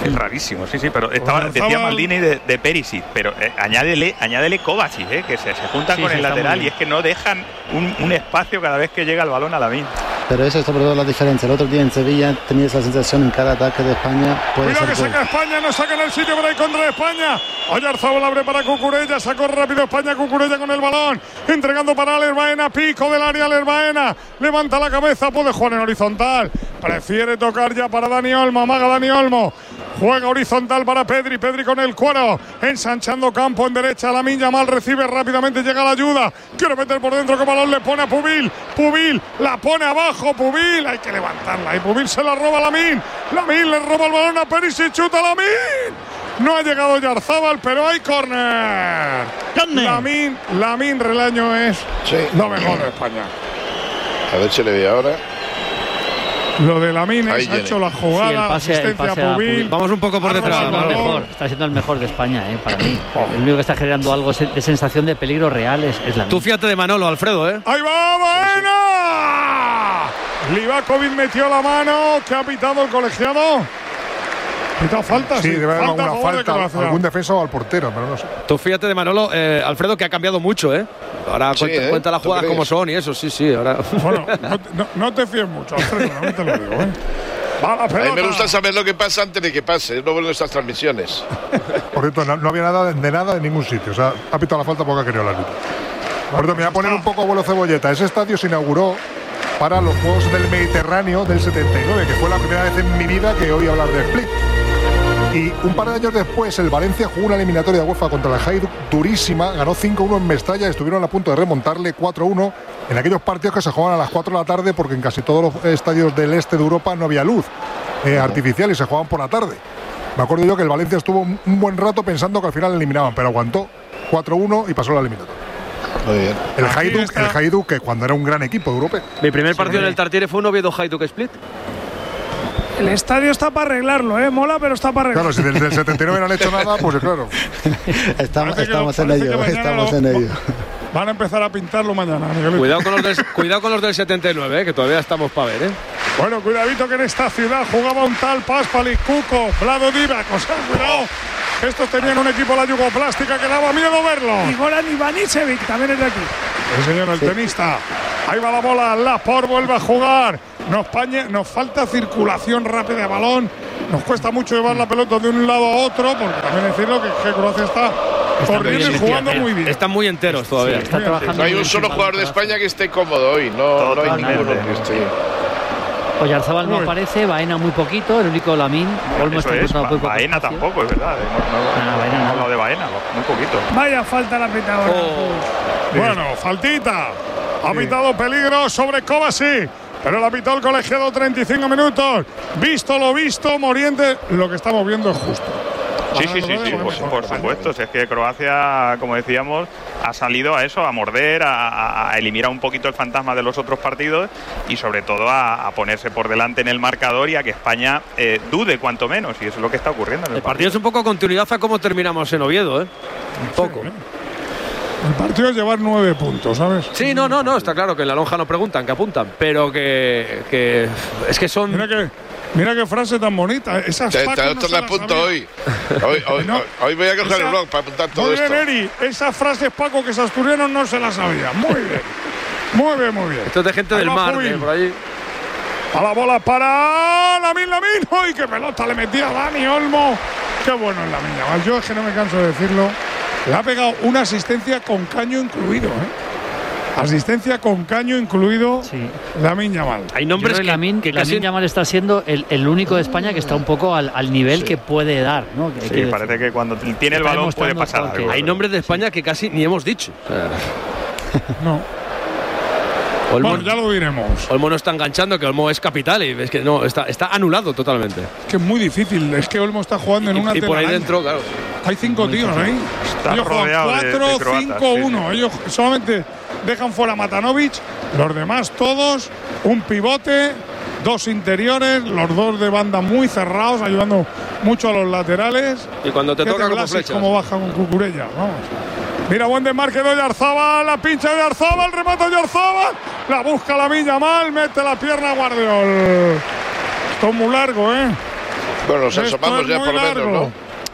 Es rarísimo, sí, pero decía Maldini de Perisic, pero añádele Kovacic, que se juntan con el lateral y es que no dejan un espacio cada vez que llega el balón a Lamine. Pero eso es sobre todo la diferencia. El otro día en Sevilla tenías la sensación en cada ataque de España. Cuidado que saca España, no saca en el sitio para ir contra España. Oyarzabal abre para Cucurella, sacó rápido España, Cucurella con el balón, entregando para Alex Baena, pico del área Alex Baena, levanta la cabeza, puede jugar en horizontal, prefiere tocar ya para Dani Olmo, amaga Dani Olmo. Juega horizontal para Pedri con el cuero, ensanchando campo en derecha. Lamine Yamal recibe rápidamente, llega la ayuda. Quiere meter por dentro, que balón le pone a Pubil. Pubil la pone abajo, Pubil. Hay que levantarla y Pubil se la roba a Lamine. Lamine le roba el balón a Perisic, chuta Lamine. No ha llegado Oyarzabal, pero hay córner. Lamine Relaño es lo mejor de España. A ver si le ve ahora. Lo de Lamine ha hecho la jugada, la asistencia a Pubil. Vamos un poco por detrás. Está siendo el mejor de España, para mí. El único que está generando algo de sensación de peligro real es Lamine. Tú fíjate de Manolo, Alfredo, ¡Ahí va Baena! Livakovic metió la mano. ¿Qué ha pitado el colegiado? ¿Quita falta? Sí, debe haber alguna falta. Algún defensa o al portero, pero no sé. Tú fíjate de Manolo, Alfredo, que ha cambiado mucho, Ahora cuenta las jugadas como son y eso, sí. Ahora. Bueno, no te fíes mucho, Alfredo, no te lo digo, A mí me gusta saber lo que pasa antes de que pase, no ver nuestras transmisiones. Por cierto, no había nada en ningún sitio. O sea, ha pitado la falta porque ha querido el árbitro. Por cierto, me voy a poner un poco abuelo cebolleta. Ese estadio se inauguró para los Juegos del Mediterráneo del 79, que fue la primera vez en mi vida que oí hablar de Split. Y un par de años después, el Valencia jugó una eliminatoria de UEFA contra el Hajduk durísima, ganó 5-1 en Mestalla y estuvieron a punto de remontarle 4-1 en aquellos partidos que se jugaban a las 4 de la tarde, porque en casi todos los estadios del este de Europa no había luz artificial y se jugaban por la tarde. Me acuerdo yo que el Valencia estuvo un buen rato pensando que al final eliminaban, pero aguantó 4-1 y pasó la eliminatoria. Muy bien. El Hajduk, que cuando era un gran equipo europeo. Mi primer partido en el Tartiere fue un Oviedo Hajduk Split. El estadio está para arreglarlo, mola, pero está para arreglarlo. Claro, si desde el 79 no han hecho nada, pues claro. Estamos en ello. Van a empezar a pintarlo mañana. Cuidado con los del 79, que todavía estamos para ver, Bueno, cuidadito que en esta ciudad jugaba un tal Paspali, Cuco, Vlado Divac. O sea, cuidado. Estos tenían un equipo, la Yugoplástica, que daba miedo verlo. Y Goran Ivanisevic también es de aquí. El señor, el tenista. Ahí va la bola, Laporte vuelve a jugar. Nos falta circulación rápida de balón. Nos cuesta mucho llevar la pelota de un lado a otro, porque también decirlo que Croacia está corriendo y jugando muy bien. Están muy enteros todavía. No hay un solo jugador de España que esté cómodo hoy. No hay ninguno que esté. Oyarzabal no aparece, Baena muy poquito, el único Lamine. Baena tampoco, es verdad. No hablado de Baena, muy poquito. Vaya falta la pitadora. Bueno, faltita. Ha pitado peligro sobre Kovacic, pero la pitó el colegiado 35 minutos. Visto lo visto, Morientes, lo que estamos viendo es justo. Sí, por supuesto. Si es que Croacia, como decíamos, ha salido a eso, a morder, a eliminar un poquito el fantasma de los otros partidos y sobre todo a ponerse por delante en el marcador y a que España dude cuanto menos, y eso es lo que está ocurriendo en el partido. Es un poco continuidad a cómo terminamos en Oviedo, Un poco. Sí, El partido es llevar 9 puntos, ¿sabes? Sí, no, está claro que en la lonja no preguntan, que apuntan, pero que es que son... Mira qué frase tan bonita. Esas te la apunto hoy. Hoy voy a coger el blog para apuntar todo esto. Muy bien, Eri. Esas frases, Paco, que esos asturianos no se las sabía. Muy bien. Muy bien. Esto es de gente del mar, por allí. A la bola para Lamine. ¡Uy, qué pelota le metía a Dani Olmo! Qué bueno es Lamine. Yo es que no me canso de decirlo. Le ha pegado una asistencia con caño incluido, Asistencia con caño incluido, sí. Lamine Yamal. Hay nombres que Lamine Yamal está siendo el único de España que está un poco al nivel que puede dar, ¿no? Sí, parece que cuando tiene el balón puede pasar algo. Hay nombres de España que casi ni hemos dicho. No. Bueno, ya lo diremos. Olmo no está enganchando, que Olmo es capital y es que no, está anulado totalmente. Es que es muy difícil, es que Olmo está jugando en una y por ahí dentro, claro. Hay 5 tíos ahí. Ellos juegan 4-5-1. Ellos solamente dejan fuera a Matanovic, los demás todos, un pivote, 2 interiores, los 2 de banda muy cerrados, ayudando mucho a los laterales. Y cuando te toca como flechas. Como baja con Cucurella, vamos. Mira, buen desmarque de Oyarzabal, la pincha de Oyarzabal, remata de Oyarzabal, la busca Lamine Yamal, mete la pierna a Guardiol. Esto es muy largo, Bueno, nos asomamos ya por lo menos, ¿no?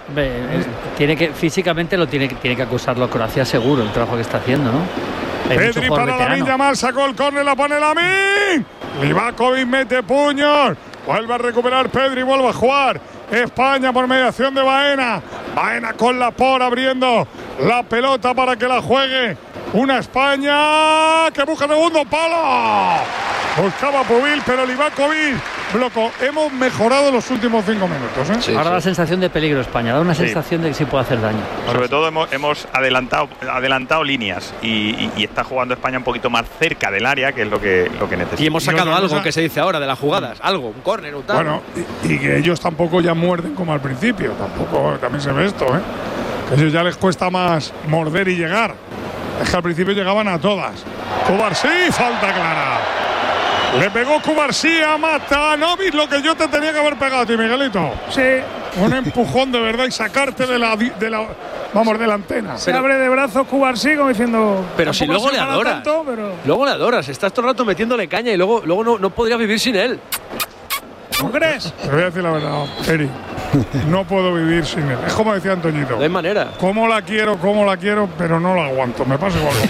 Físicamente tiene que acusarlo Croacia seguro, el trabajo que está haciendo, ¿no? Pedri para Lamine Yamal, sacó el córner, la pone Lamine. Livakovic mete puños. Vuelve a recuperar Pedri, vuelve a jugar. España por mediación de Baena. Baena con Laporte abriendo la pelota para que la juegue. Una España que busca segundo palo. Buscaba Pubil, pero Livakovic bloco. Hemos mejorado los últimos 5 minutos, ¿eh? Sí, ahora la sensación de peligro España, da una sensación de que sí puede hacer daño. Sobre todo hemos adelantado líneas y está jugando España un poquito más cerca del área, que es lo que necesita. Y hemos sacado algo que se dice ahora de las jugadas, algo, un córner, un tal. Bueno, y que ellos tampoco ya muerden como al principio, también se ve esto, ¿eh? Que a ellos ya les cuesta más morder y llegar. Es que al principio llegaban a todas. Cubarsí, falta clara. Le pegó Cubarsí a Matanovic, lo que yo te tenía que haber pegado a ti, Miguelito. Sí. Un empujón de verdad y sacarte de la antena. Se abre de brazos Cubarsí como diciendo. Pero si luego le adoras. Tanto, pero... Luego le adoras. Estás todo el rato metiéndole caña y luego no podrías vivir sin él. ¿Tú crees? Te voy a decir la verdad, Eri. No puedo vivir sin él. Es como decía Antoñito. No hay manera. Cómo la quiero, pero no la aguanto. Me pasa igual.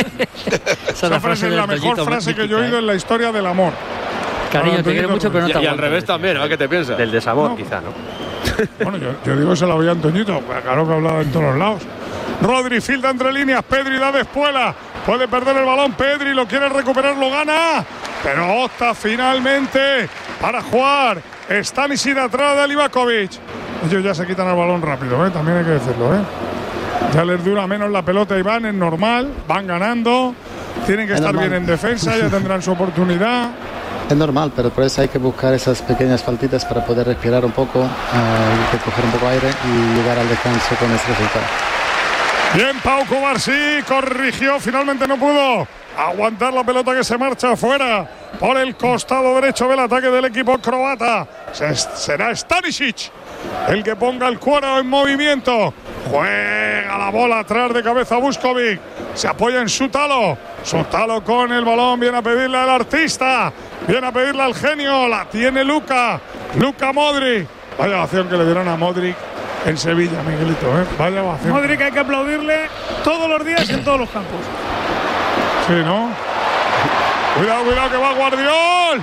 Esa frase es la mejor frase que yo he oído en la historia del amor. Cariño, te quiero mucho, pero no te aguanto. Y al revés también, ¿no? ¿Qué te piensas? Del desamor, quizá, ¿no? Bueno, yo digo, se la voy a Antoñito. Claro que ha hablado en todos los lados. Rodri filtra entre líneas. Pedri da de espuela. Puede perder el balón. Pedri lo quiere recuperar, lo gana. Pero opta finalmente para jugar Stanisic atrás de Livakovic. Ellos ya se quitan el balón rápido, ¿eh? También hay que decirlo, ¿eh? Ya les dura menos la pelota y es normal, van ganando, tienen que estar bien en defensa, ya tendrán su oportunidad. Es normal, pero por eso hay que buscar esas pequeñas faltitas para poder respirar un poco, y coger un poco de aire y llegar al descanso con ese resultado. Bien, Pau Cubarsí corrigió, finalmente no pudo aguantar la pelota que se marcha afuera por el costado derecho del ataque del equipo croata. Será Stanisic el que ponga el cuero en movimiento. Juega la bola atrás de cabeza Vuskovic. Se apoya en Sutalo. Sutalo con el balón. Viene a pedirle al artista. Viene a pedirle al genio. La tiene Luka Modric. Vaya acción que le dieron a Modric en Sevilla, Miguelito, ¿eh? Vaya acción. Modric hay que aplaudirle todos los días en todos los campos. Sí, ¿no? Cuidado que va Guardiol.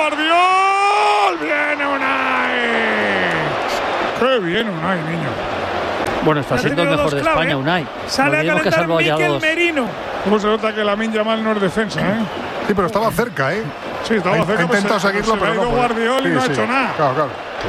Viene Unai. Qué bien Unai, niño. Bueno, está siendo el mejor de España, Unai. Sale a calentar Mikel Merino. ¿Cómo se nota que Lamine Yamal no es defensa, eh? Sí, pero estaba cerca, ¿eh? Sí, estaba cerca. Ha intentado seguirlo, pero no. Guardiol y no ha hecho nada. Claro.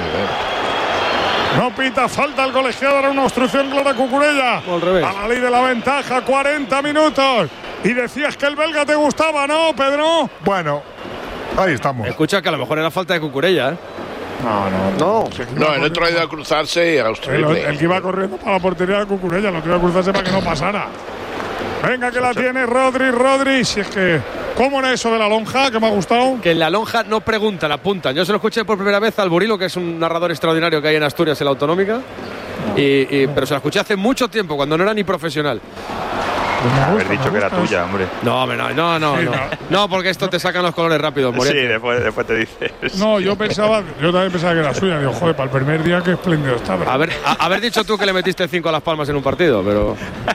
No pita falta el colegiado, era una obstrucción clara Cucurella. Al revés. A la ley de la ventaja, 40 minutos. Y decías que el belga te gustaba, ¿no, Pedro? Bueno, ahí estamos. Escucha que a lo mejor era falta de Cucurella, ¿eh? No, el otro ha ido a cruzarse y a obstruirle. El que iba corriendo para la portería de Cucurella, lo que iba a cruzarse para que no pasara. Venga, que la tiene Rodri. Si es que, ¿cómo era eso de la lonja? Que me ha gustado. Que en la lonja no preguntan, apuntan. Yo se lo escuché por primera vez al Burilo, que es un narrador extraordinario que hay en Asturias, en la Autonómica. Pero se la escuché hace mucho tiempo, cuando no era ni profesional. Haber dicho que era tuya, hombre. No, porque esto te sacan los colores rápido, Moriente. Sí, después te dices. No, yo también pensaba que era suya. Digo, joder, para el primer día qué espléndido estaba. Haber dicho tú que le metiste 5 a Las Palmas en un partido, pero...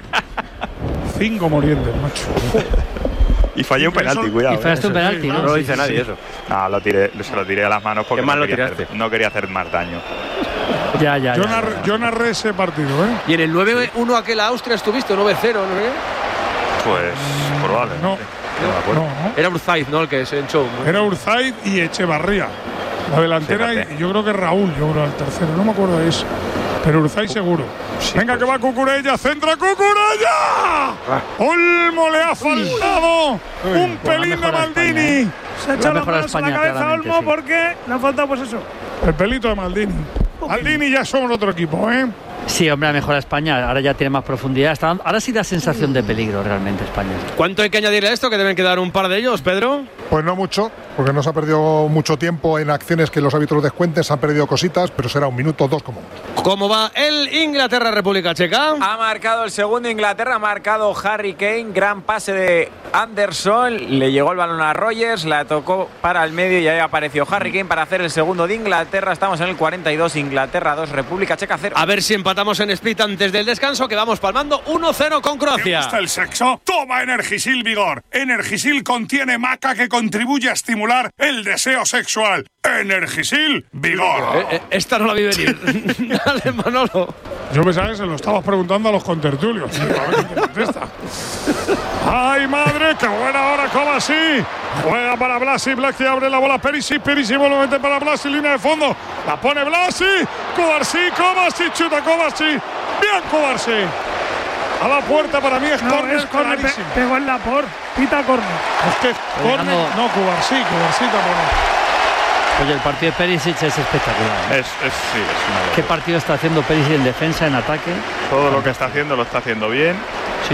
5 Morientes, macho. Y fallé un penalti, cuidado. Y fallaste un penalti, ¿no? No lo dice nadie eso. No, se lo tiré a las manos porque no quería hacer más daño. Yo narré ese partido, ¿eh? ¿Y en el 9-1 aquel a Austria estuviste? ¿O 9-0? ¿No? Pues probable. No. me acuerdo. Era Urzaiz, ¿no? El que se echó. Era Urzaiz y Echevarría. La delantera, y yo creo que Raúl, el tercero, no me acuerdo de eso. Pero Urzaiz seguro. Sí, venga, que va Cucurella, centra Cucurella. Olmo le ha faltado un pelín de Maldini. Se ha echado las manos a la cabeza Olmo porque le ha faltado pues eso. El pelito de Maldini. Maldini ya somos otro equipo, ¿eh? Sí, hombre, ha mejorado España. Ahora ya tiene más profundidad. Ahora sí da sensación de peligro realmente España. ¿Cuánto hay que añadirle a esto? Que deben quedar un par de ellos, Pedro. Pues no mucho, porque no se ha perdido mucho tiempo en acciones que los árbitros descuenten, se han perdido cositas, pero será 1 minuto, 2 como mucho. ¿Cómo va el Inglaterra-República Checa? Ha marcado el segundo Inglaterra, ha marcado Harry Kane, gran pase de Anderson, le llegó el balón a Rogers, la tocó para el medio y ahí apareció Harry Kane para hacer el segundo de Inglaterra. Estamos en el 42, Inglaterra 2, República Checa 0. A ver si empatamos en split antes del descanso, que vamos palmando 1-0 con Croacia. ¿Te gusta el sexo? Toma Energisil Vigor. Energisil contiene maca que contribuye a estimular el deseo sexual. Energisil Vigor. Esta no la vi venir. Dale, Manolo. Yo pensaba que se lo estabas preguntando a los contertulios. A ver qué contesta. ¡Ay, madre! ¡Qué buena hora! Kovacic. Juega para Blasi. Blasi abre la bola. Perisic vuelve a meter para Blasi. Línea de fondo. La pone Blasi. Kovacic. Chuta Kovacic. Bien Kovacic. A la puerta, para mí es córner clarísimo. Pegó en la por. Pita córner. Es que córner. No, Kovacic tampoco. Oye, el partido de Perisic es espectacular. Sí, es una ¿Qué partido está haciendo Perisic en defensa, en ataque? Todo lo que está haciendo lo está haciendo bien. Sí.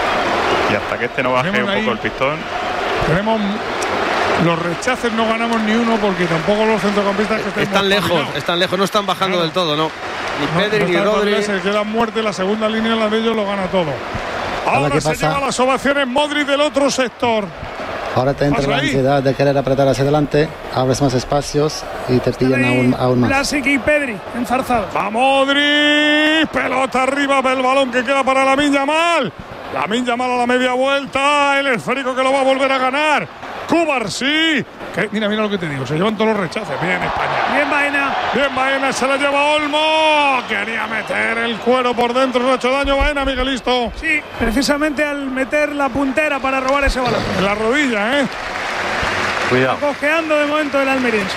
Y hasta que no baje un poco el pistón. Tenemos los rechaces, no ganamos ni uno porque tampoco los centrocampistas que están lejos, no están bajando del todo, ¿no? Ni Pedri ni Rodri. Se queda muerte, la segunda línea, la de ellos lo gana todo. Ahora se lleva las ovaciones Modric del otro sector. Ahora te entra la ansiedad de querer apretar hacia adelante, abres más espacios y te pillan aún más. Blasic y Pedri, enzarzados. ¡Va Modric! Pelota arriba, el balón que queda para Lamine Yamal. Lamine Yamal a la media vuelta, el esférico que lo va a volver a ganar. Cubarsí. Mira lo que te digo, se llevan todos los rechaces. Bien España. Bien Baena, se la lleva Olmo. Quería meter el cuero por dentro, no ha hecho daño Baena, Miguelisto. Sí, precisamente al meter la puntera para robar ese balón. En la rodilla, Cuidado. Cojeando de momento el almeriense.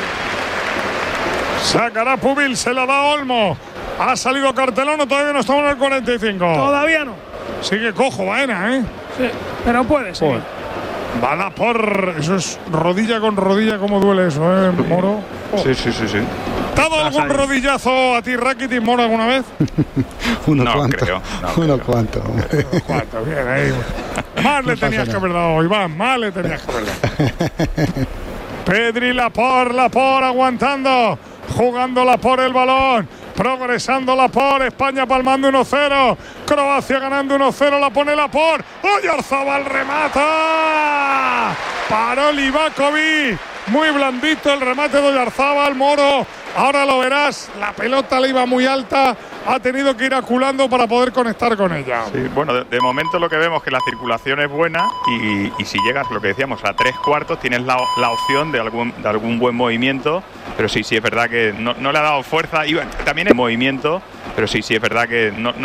Sacará Pubil, se la da Olmo. Ha salido Cartelano, todavía no estamos en el 45. Todavía no. Sigue cojo Baena, Sí, pero puede ser. Bala por. Eso es rodilla con rodilla, ¿cómo duele eso, Moro? Sí. ¿Te ha dado algún rodillazo a ti, Rakitic, Moro, alguna vez? Uno cuanto. Bien, ahí. Más le tenías que haber dado, Iván, más le tenías que haber dado. Pedri, Laporte aguantando, jugando Laporte el balón. Progresando Laporte, España palmando 1-0, Croacia ganando 1-0, la pone Laporte, Oyarzabal remata, paró Livakovic, muy blandito el remate de Oyarzabal, Moro, ahora lo verás, la pelota le iba muy alta, ha tenido que ir aculando para poder conectar con ella. Sí, bueno, de momento lo que vemos es que la circulación es buena y si llegas, lo que decíamos, a 3/4 tienes la opción de algún buen movimiento, pero sí es verdad que no le ha dado fuerza, y también el movimiento, pero sí es verdad que no